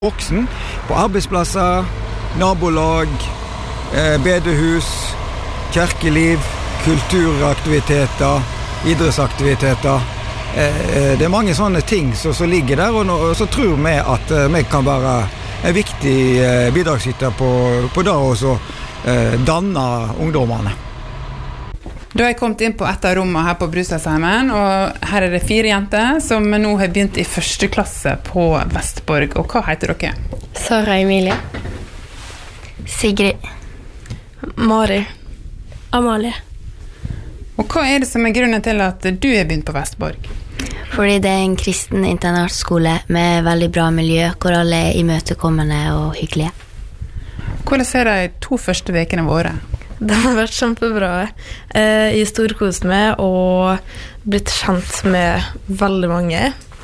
Voksen på arbeidsplasser, nabolag, bedehus, kirkeliv, kulturaktiviteter, idrettsaktiviteter. Det mange sånne ting som ligger der, og så tror vi at vi kan være en viktig bidragsyter på det og så danne ungdommene. Da har jeg kommet inn på et av rommene her på Brustadsheimen, og her det 4 jenter som nå har begynt i 1. klasse på Vestborg. Og hva heter dere? Sara Emilie. Sigrid. Mari. Amalie. Og hva det som grunnen til at du har begynt på Vestborg? Fordi det en kristen internatskole med veldig bra miljø, hvor alle imøtekommende og hyggelige. Hvordan de 2 første vekene våre? Det har vært kjempebra. Jeg storkost meg og blitt kjent med veldig mange.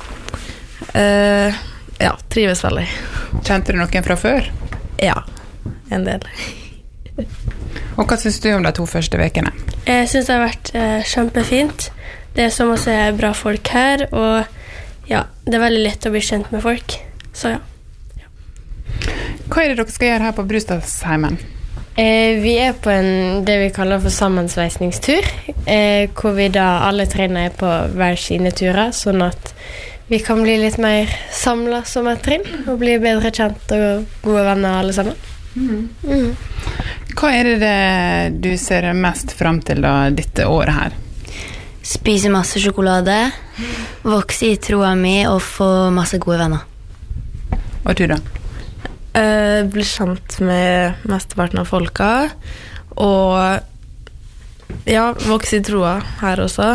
Ja, trives veldig. Kjente du noen fra før? Ja, en del. Og hva synes du om de 2 første vekene? Jeg synes det har vært kjempefint. Det så masse bra folk her, og ja, det veldig lett å bli kjent med folk. Så ja. Hva det dere skal gjøre her på Brustadsheimen? Vi på det vi kaller for sammensveisningstur, hvor vi da alle trener på hver sine turer, sånn at vi kan bli litt mer samlet som et trinn, og bli bedre kjent og gode venner alle sammen. Hva det du ser mest frem til da, dette året her? Spise masse sjokolade, vokse i troa mi og få masse gode venner. Og du da? Bli kjent med mesteparten av folka, og ja, vokse i troa her også.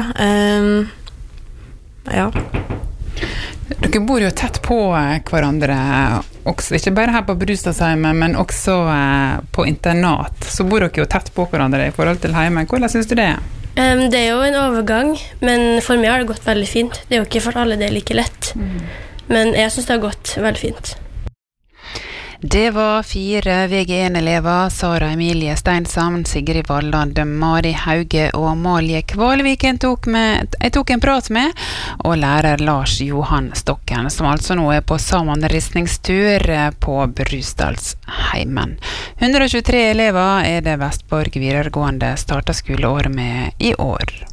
Ja. Dere bor jo tett på hverandre, også, ikke bare her på Brustadsheimen, men også på internat. Så bor dere jo tett på hverandre i forhold til hjemme. Hvordan synes du det? Det jo en overgang, men for meg har det gått veldig fint. Det jo ikke for alle det like lett, men jeg synes det har gått veldig fint. Det var 4 VG1-elever, Sara Emilie Steinsam, Sigrid Valland, Mari Hauge og Amalie Kvalviken jeg tok en prat med, og lærer Lars Johan Stokken, som altså nå på sammenristningstur på Brustadsheimen. 123 elever det Vestborg videregående startet skoleår med i år.